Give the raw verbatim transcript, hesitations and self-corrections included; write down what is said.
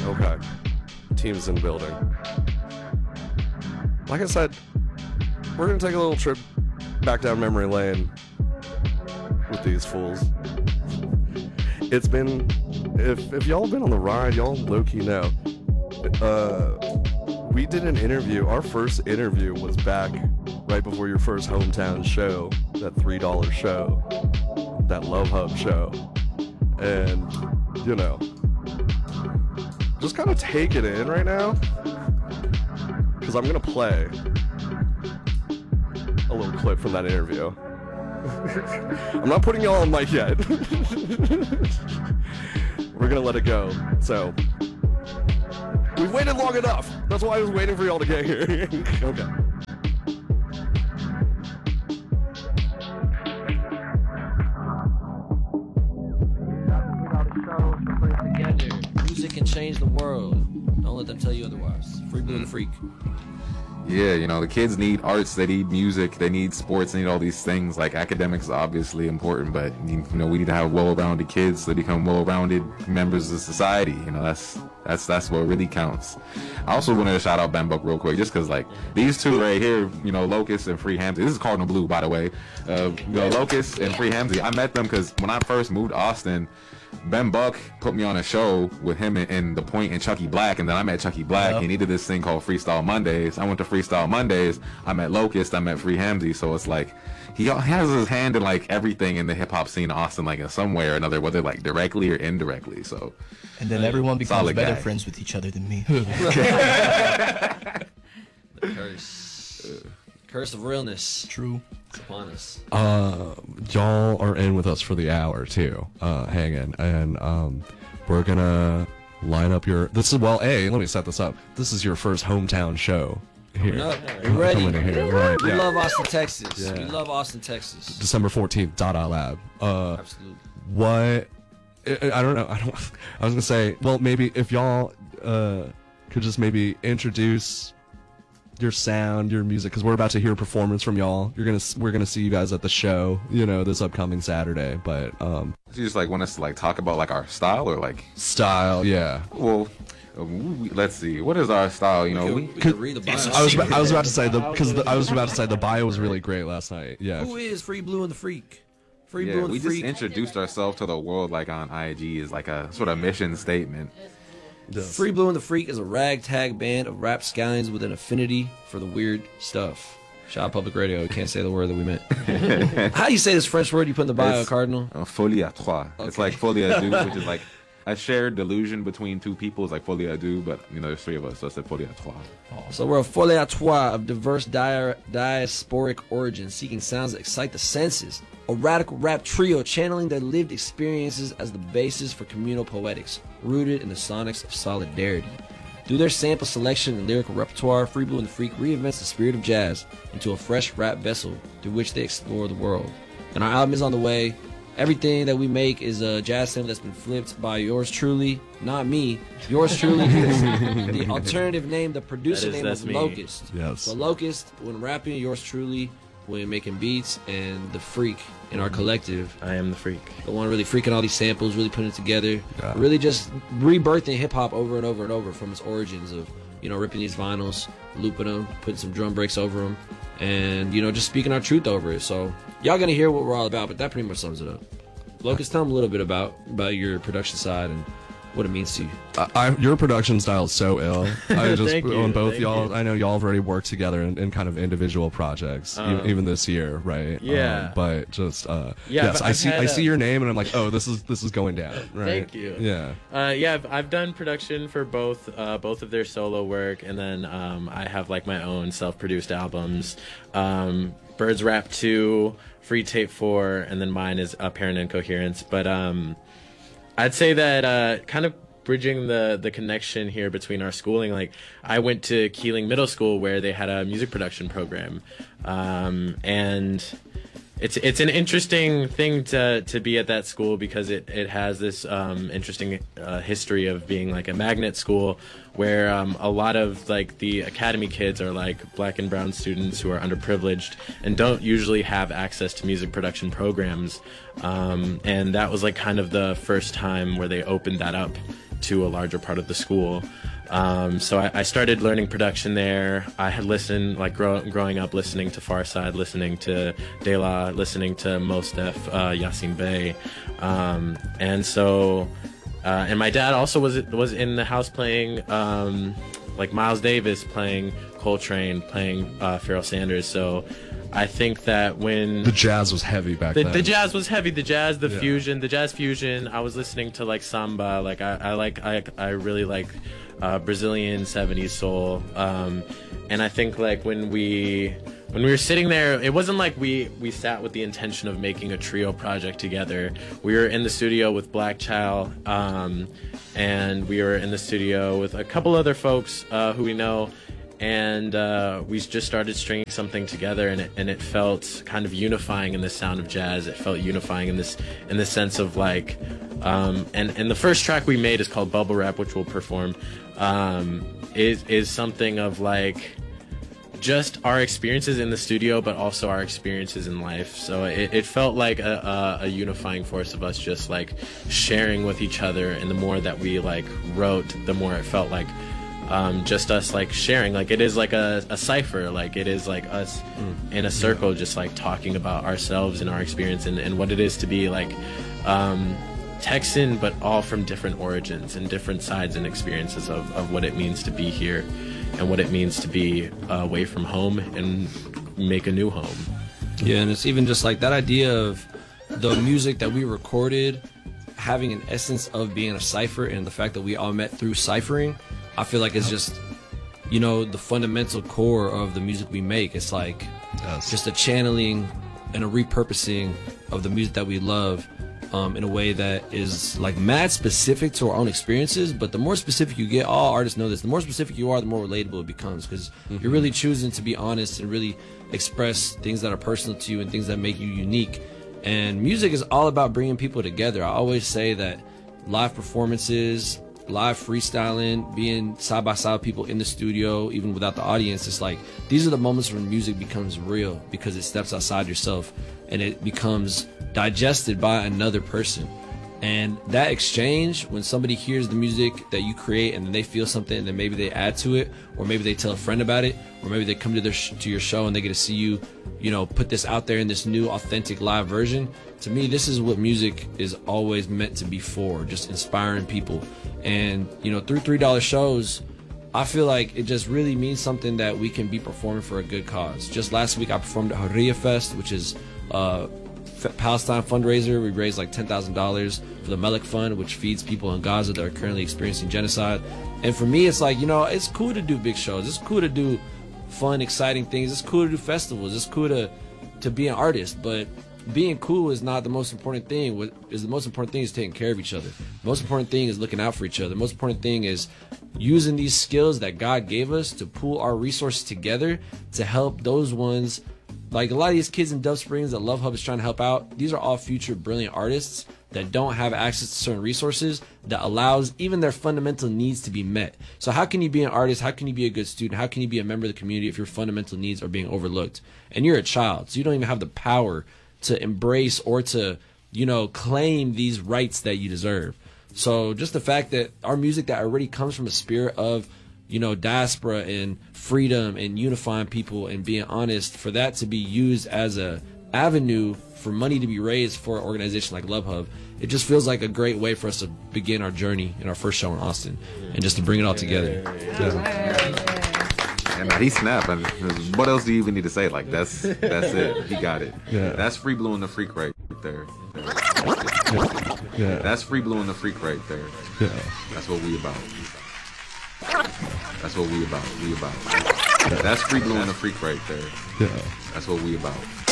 Okay. Team's in building. Like I said, we're gonna take a little trip back down memory lane with these fools. It's been, if if y'all been on the ride, y'all low-key know. Uh, we did an interview. Our first interview was back right before your first hometown show, that three dollar show, that Love Hub show, and you know, just kind of take it in right now, because I'm gonna play a little clip from that interview. I'm not putting y'all on mic yet. We're gonna let it go. So we've waited long enough. That's why I was waiting for y'all to get here. Okay. Music can change the world. Don't let them tell you otherwise. Free Blue and the Freak. Yeah, you know, the kids need arts, they need music, they need sports, they need all these things. Like, academics is obviously important, but, you know, we need to have well-rounded kids to become well-rounded members of society. You know, that's that's that's what really counts. I also wanted to shout out Ben Buck real quick, just because, like, these two right here, you know, Locust and Free Hamzy. This is Cardinal Blue, by the way. Uh, you know, Locust and Free Hamzy. I met them because when I first moved to Austin, Ben Buck put me on a show with him and, and The Point and Chucky Black, and then I met Chucky Black. Yep. He did this thing called Freestyle Mondays. I went to Freestyle Mondays. I met Locust. I met Free Hamzy. So it's like he has his hand in like everything in the hip hop scene in Austin, like in some way or another, whether like directly or indirectly. So and then everyone becomes better guy. friends with each other than me. The curse, uh, curse of realness. True. It's upon us. Uh, y'all are in with us for the hour too, uh, hanging, and um, we're gonna line up your. This is well, a. Let me set this up. This is your first hometown show here. No, you ready? Coming in here, right? We Yeah. love Austin, Texas. Yeah. We love Austin, Texas. December fourteenth, Dada Lab. Uh, Absolutely. What? I, I don't know. I don't. I was gonna say. Well, maybe if y'all uh, could just maybe introduce your sound, your music, because we're about to hear a performance from y'all. You're gonna, we're gonna see you guys at the show, you know, this upcoming Saturday. But um, you just like want us to like talk about like our style or like style, yeah. Well, uh, we, let's see. What is our style? You know, we, we. we can read the bio. I was, I was about to say the, because I was about to say the bio was really great last night. Yeah. Who is Free Blue and the Freak? Free Yeah, Blue and we the just Freak. introduced ourselves to the world like on I G as like a sort of mission statement. Free Blue and the Freak is a ragtag band of rap scallions with an affinity for the weird stuff. Shout out Public Radio. We can't say the word that we meant. How do you say this French word you put in the bio, It's, Cardinal? Uh, folie à trois. Okay. It's like folie à deux, which is like a shared delusion between two people. Is like folie à deux, but you know there's three of us, so it's like folie à trois. So we're a folie à trois of diverse dia diasporic origins, seeking sounds that excite the senses. A radical rap trio channeling their lived experiences as the basis for communal poetics, rooted in the sonics of solidarity. Through their sample selection and lyrical repertoire, Free Blue and the Freak reinvents the spirit of jazz into a fresh rap vessel through which they explore the world. And our album is on the way. Everything that we make is a jazz sample that's been flipped by yours truly, not me. Yours truly is the alternative name, the producer That is- name that's of me. Locust. Yes. So Locust, when rapping, yours truly, when making beats, and the Freak in our collective. I am the freak. The one really freaking all these samples, really putting it together, Yeah. really just rebirthing hip hop over and over and over from its origins of, you know, ripping these vinyls, looping them, putting some drum breaks over them, and, you know, just speaking our truth over it. So y'all gonna hear what we're all about, but that pretty much sums it up. Locust, tell them a little bit about about your production side and what it means to you. I, I, your production style is so ill. I just Thank you, on both thank y'all. you. I know y'all have already worked together in, in kind of individual projects, e- Um, even this year, right? yeah. Um, but just uh, Yeah, yes, but I I've see. had I a- see your name, and I'm like, oh, this is this is going down. Right? Thank you. Yeah. Uh, yeah, I've, I've done production for both uh, both of their solo work, and then um, I have like my own self-produced albums. Um, Birds Rap two, Free Tape four, and then mine is Apparent Incoherence. But um, I'd say that uh, kind of bridging the the connection here between our schooling, like I went to Keeling Middle School where they had a music production program, um, and it's it's an interesting thing to to be at that school because it it has this um, interesting uh, history of being like a magnet school where um, a lot of like the academy kids are like black and brown students who are underprivileged and don't usually have access to music production programs, um, and that was like kind of the first time where they opened that up to a larger part of the school. Um, so I, I started learning production there. I had listened, like grow, growing up, listening to Farside, listening to De La, listening to Mos Def, uh, Yasin Bey, um, and so, uh, and my dad also was was in the house playing, um, like Miles Davis, playing Coltrane, playing uh, Pharoah Sanders. So I think that when The jazz was heavy back the, then. the jazz was heavy, the jazz, the Yeah. fusion, the jazz fusion. I was listening to like samba, like I, I like I I really like uh, Brazilian seventies soul, um, and I think like when we when we were sitting there, it wasn't like we we sat with the intention of making a trio project together. We were in the studio with Black Child, um, and we were in the studio with a couple other folks uh, who we know. And uh, we just started stringing something together, and it, and it felt kind of unifying in the sound of jazz. It felt unifying in this in the sense of like, um, and and the first track we made is called Bubble Wrap, which we'll perform. Um, is is something of like just our experiences in the studio, but also our experiences in life. So it, it felt like a, a, a unifying force of us just like sharing with each other. And the more that we like wrote, the more it felt like. Um, just us like sharing, like it is like a, a cipher, like it is like us mm. in a circle, just like talking about ourselves and our experience and, and what it is to be like um, Texan, but all from different origins and different sides and experiences of, of what it means to be here and what it means to be uh, away from home and make a new home. Yeah, and it's even just like that idea of the music that we recorded having an essence of being a cipher, and the fact that we all met through ciphering, I feel like it's just, you know, the fundamental core of the music we make. It's like Yes. just a channeling and a repurposing of the music that we love um, in a way that is like mad specific to our own experiences. But the more specific you get, all artists know this, the more specific you are, the more relatable it becomes, because mm-hmm. you're really choosing to be honest and really express things that are personal to you and things that make you unique. And music is all about bringing people together. I always say that live performances, live freestyling, being side by side with people in the studio, even without the audience, it's like these are the moments when music becomes real, because it steps outside yourself and it becomes digested by another person. And that exchange, when somebody hears the music that you create and then they feel something and then maybe they add to it, or maybe they tell a friend about it, or maybe they come to their sh- to your show and they get to see you, you know, put this out there in this new authentic live version. To me, this is what music is always meant to be for, just inspiring people. And, you know, through three dollar shows, I feel like it just really means something that we can be performing for a good cause. Just last week, I performed at Hurriya Fest, which is uh, F- Palestine fundraiser. We raised like ten thousand dollars for the Melek Fund, which feeds people in Gaza that are currently experiencing genocide. And for me, it's like, you know, it's cool to do big shows. It's cool to do fun, exciting things. It's cool to do festivals. It's cool to to be an artist. But being cool is not the most important thing. What is the most important thing is taking care of each other. The most important thing is looking out for each other. The most important thing is using these skills that God gave us to pool our resources together to help those ones. Like a lot of these kids in Dove Springs that Love Hub is trying to help out, these are all future brilliant artists that don't have access to certain resources that allows even their fundamental needs to be met. So how can you be an artist? How can you be a good student? How can you be a member of the community if your fundamental needs are being overlooked? And you're a child, so you don't even have the power to embrace or to, you know, claim these rights that you deserve. So just the fact that our music that already comes from a spirit of, you know, diaspora and freedom and unifying people and being honest, for that to be used as a avenue for money to be raised for an organization like Love Hub, it just feels like a great way for us to begin our journey in our first show in Austin and just to bring it all together. And man, he snapped. And what else do you even need to say? Like that's that's it. He got it. Yeah. That's Free Blue and the Freak right there. Yeah. That's Free Blue and the Freak right there. Yeah. That's what we about. That's what we about. We about. That's Free Blue and the Freak right there. Yeah. That's what we about.